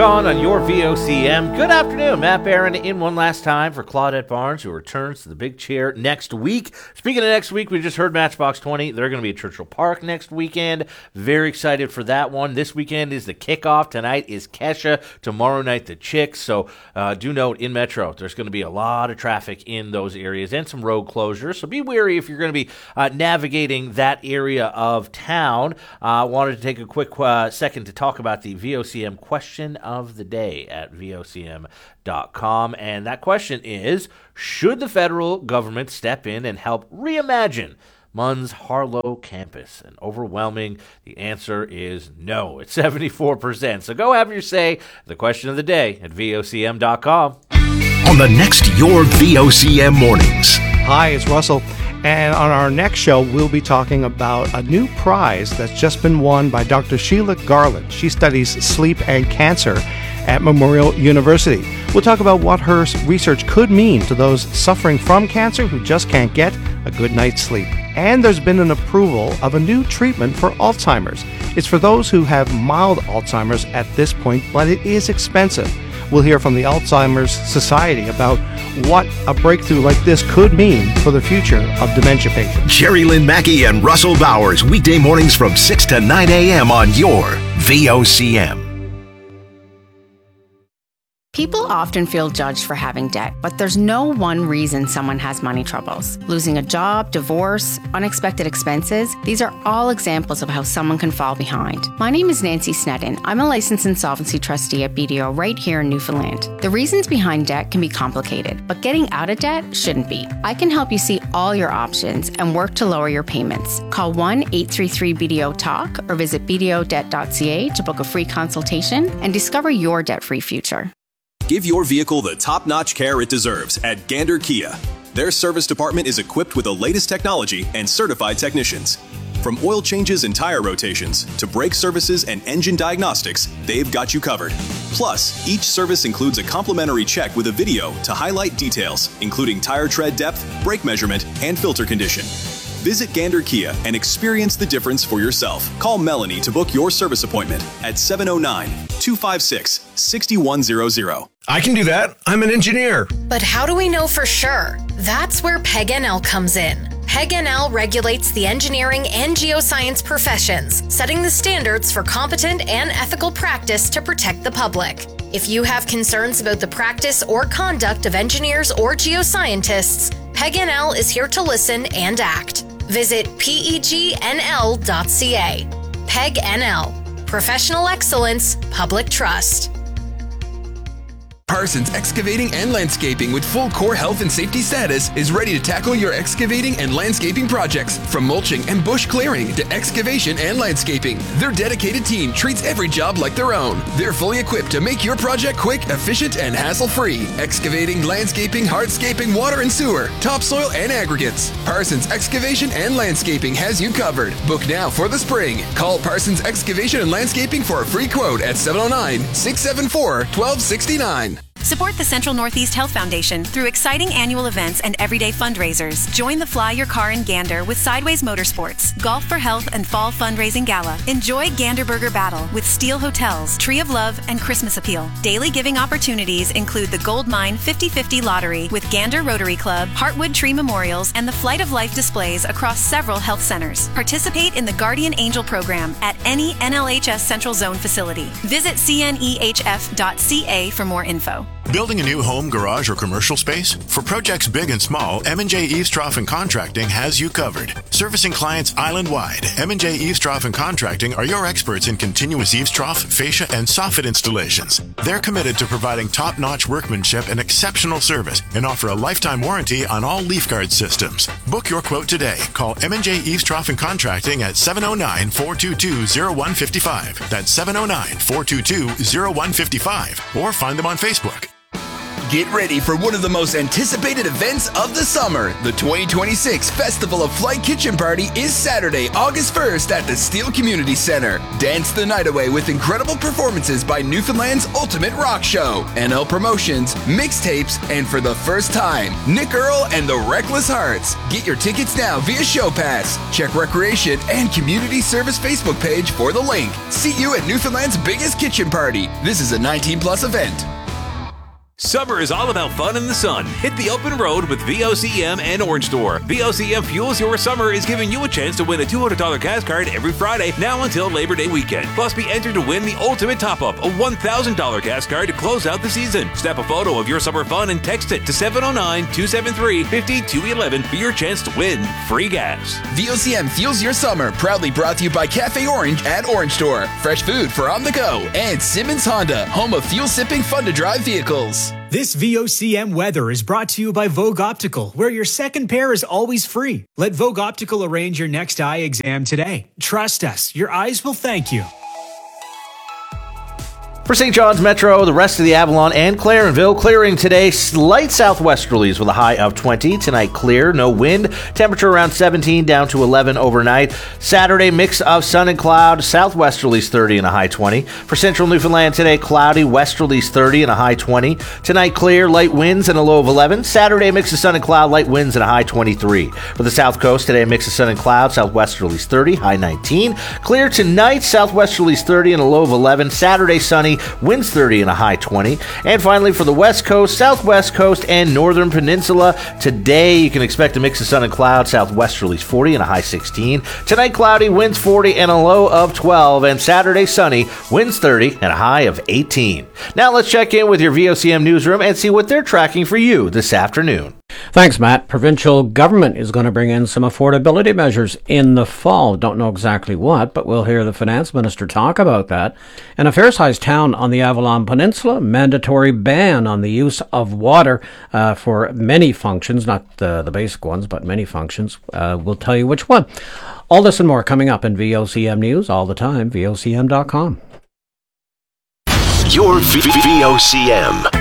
On your VOCM. Good afternoon. Matt Barron in one last time for Claudette Barnes, who returns to the big chair next week. Speaking of next week, we just heard Matchbox 20. They're going to be at Churchill Park next weekend. Very excited for that one. This weekend is the kickoff. Tonight is Kesha. Tomorrow night, the Chicks. So do note, in Metro, there's going to be a lot of traffic in those areas and some road closures. So be wary if you're going to be navigating that area of town. Wanted to take a quick second to talk about the VOCM question of the day at VOCM.com. And that question is, should the federal government step in and help reimagine MUN's Harlow campus? And overwhelming, the answer is no. It's 74%. So go have your say. The question of the day at VOCM.com. On the next Your VOCM Mornings. Hi, it's Russell. And on our next show, we'll be talking about a new prize that's just been won by Dr. Sheila Garland. She studies sleep and cancer at Memorial University. We'll talk about what her research could mean to those suffering from cancer who just can't get a good night's sleep. And there's been an approval of a new treatment for Alzheimer's. It's for those who have mild Alzheimer's at this point, but it is expensive. We'll hear from the Alzheimer's Society about what a breakthrough like this could mean for the future of dementia patients. Jerry Lynn Mackey and Russell Bowers, weekday mornings from 6 to 9 a.m. on your VOCM. People often feel judged for having debt, but there's no one reason someone has money troubles. Losing a job, divorce, unexpected expenses, these are all examples of how someone can fall behind. My name is Nancy Sneddon. I'm a licensed insolvency trustee at BDO right here in Newfoundland. The reasons behind debt can be complicated, but getting out of debt shouldn't be. I can help you see all your options and work to lower your payments. Call 1-833-BDO-TALK or visit bdodebt.ca to book a free consultation and discover your debt-free future. Give your vehicle the top-notch care it deserves at Gander Kia. Their service department is equipped with the latest technology and certified technicians. From oil changes and tire rotations to brake services and engine diagnostics, they've got you covered. Plus, each service includes a complimentary check with a video to highlight details, including tire tread depth, brake measurement, and filter condition. Visit Gander Kia and experience the difference for yourself. Call Melanie to book your service appointment at 709-256-6100. I can do that. I'm an engineer. But how do we know for sure? That's where PEG-NL comes in. PEG-NL regulates the engineering and geoscience professions, setting the standards for competent and ethical practice to protect the public. If you have concerns about the practice or conduct of engineers or geoscientists, PEG-NL is here to listen and act. Visit PEGNL.ca. PEG-NL. Professional excellence, public trust. Parsons Excavating and Landscaping with full core health and safety status is ready to tackle your excavating and landscaping projects. From mulching and bush clearing to excavation and landscaping, their dedicated team treats every job like their own. They're fully equipped to make your project quick, efficient, and hassle-free. Excavating, landscaping, hardscaping, water and sewer, topsoil, and aggregates. Parsons Excavation and Landscaping has you covered. Book now for the spring. Call Parsons Excavation and Landscaping for a free quote at 709-674-1269. Support the Central Northeast Health Foundation through exciting annual events and everyday fundraisers. Join the Fly Your Car in Gander with Sideways Motorsports, Golf for Health and Fall Fundraising Gala. Enjoy Gander Burger Battle with Steel Hotels, Tree of Love, and Christmas Appeal. Daily giving opportunities include the Gold Mine 50/50 Lottery with Gander Rotary Club, Heartwood Tree Memorials, and the Flight of Life displays across several health centers. Participate in the Guardian Angel program at any NLHS Central Zone facility. Visit cnehf.ca for more info. Building a new home, garage, or commercial space? For projects big and small, M&J Eavestrough and Contracting has you covered. Servicing clients island-wide, M&J Eavestrough and Contracting are your experts in continuous eavestrough, fascia, and soffit installations. They're committed to providing top-notch workmanship and exceptional service and offer a lifetime warranty on all leaf guard systems. Book your quote today. Call M&J Eavestrough and Contracting at 709-422-0155. That's 709-422-0155. Or find them on Facebook. Get ready for one of the most anticipated events of the summer. The 2026 Festival of Flight Kitchen Party is Saturday, August 1st at the Steel Community Center. Dance the night away with incredible performances by Newfoundland's Ultimate Rock Show, NL Promotions, mixtapes, and for the first time, Nick Earl and the Reckless Hearts. Get your tickets now via ShowPass. Check Recreation and Community Service Facebook page for the link. See you at Newfoundland's biggest kitchen party. This is a 19+ event. Summer is all about fun in the sun. Hit the open road with VOCM and Orange Store. VOCM Fuels Your Summer is giving you a chance to win a $200 gas card every Friday now until Labor Day weekend. Plus, be entered to win the ultimate top-up, a $1,000 gas card to close out the season. Snap a photo of your summer fun and text it to 709-273-5211 for your chance to win free gas. VOCM Fuels Your Summer, proudly brought to you by Cafe Orange at Orange Store. Fresh food for on the go. And Simmons Honda, home of fuel-sipping, fun-to-drive vehicles. This VOCM weather is brought to you by Vogue Optical, where your second pair is always free. Let Vogue Optical arrange your next eye exam today. Trust us, your eyes will thank you. For St. John's Metro, the rest of the Avalon and Clarenville, clearing today, slight southwesterlies with a high of 20. Tonight, clear, no wind. Temperature around 17, down to 11 overnight. Saturday, mix of sun and cloud. Southwesterlies 30 and a high 20. For Central Newfoundland today, cloudy, westerlies 30 and a high 20. Tonight, clear, light winds and a low of 11. Saturday, mix of sun and cloud, light winds and a high 23. For the South Coast today, mix of sun and cloud. Southwesterlies 30, high 19. Clear tonight, southwesterlies 30 and a low of 11. Saturday, sunny, winds 30 and a high 20. And finally, for the West Coast, Southwest Coast, and Northern Peninsula, today you can expect a mix of sun and cloud, southwesterlies 40 and a high 16. Tonight, cloudy, winds 40 and a low of 12. And Saturday, sunny, winds 30 and a high of 18. Now let's check in with your VOCM newsroom and see what they're tracking for you this afternoon. Thanks, Matt. Provincial government is going to bring in some affordability measures in the fall. Don't know exactly what, but we'll hear the finance minister talk about that. And a fair-sized town on the Avalon Peninsula, mandatory ban on the use of water for many functions, not the basic ones, but many functions. We'll tell you which one. All this and more coming up in VOCM News all the time, VOCM.com. Your VOCM.